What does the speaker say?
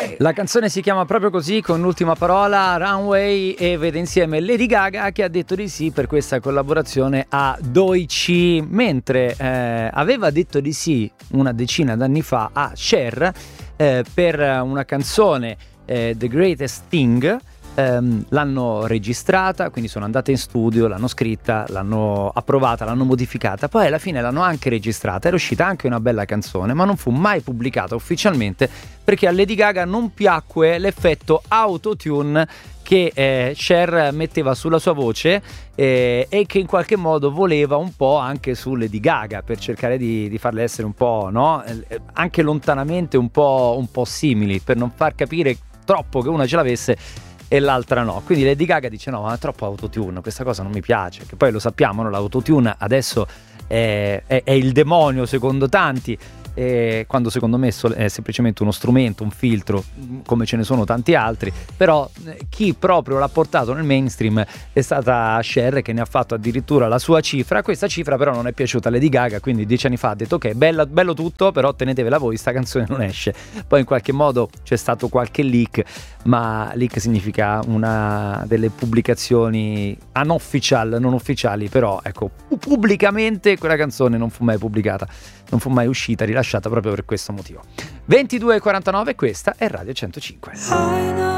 La canzone si chiama proprio così, con l'ultima parola Runway, e vede insieme Lady Gaga, che ha detto di sì per questa collaborazione a Doechii, mentre aveva detto di sì una decina d'anni fa a Cher per una canzone The Greatest Thing. L'hanno registrata, quindi sono andate in studio, l'hanno scritta, l'hanno approvata, l'hanno modificata, poi alla fine l'hanno anche registrata. Era uscita anche una bella canzone, ma non fu mai pubblicata ufficialmente perché a Lady Gaga non piacque l'effetto autotune che Cher metteva sulla sua voce e che in qualche modo voleva un po' anche su Lady Gaga, per cercare di farle essere un po', no? Anche lontanamente un po' simili, per non far capire troppo che una ce l'avesse e l'altra no. Quindi Lady Gaga dice no, ma è troppo autotune, questa cosa non mi piace, che poi lo sappiamo, no? L'autotune adesso è il demonio secondo tanti, quando secondo me è semplicemente uno strumento, un filtro, come ce ne sono tanti altri. Però chi proprio l'ha portato nel mainstream è stata Cher, che ne ha fatto addirittura la sua cifra. Questa cifra però non è piaciuta a Lady Gaga, quindi 10 anni fa ha detto ok, bello tutto, però tenetevela voi, sta canzone non esce. Poi in qualche modo c'è stato qualche leak, ma leak significa una delle pubblicazioni unofficial, non ufficiali, però ecco, pubblicamente quella canzone non fu mai pubblicata, non fu mai uscita, rilasciata proprio per questo motivo. 22:49, questa è Radio 105.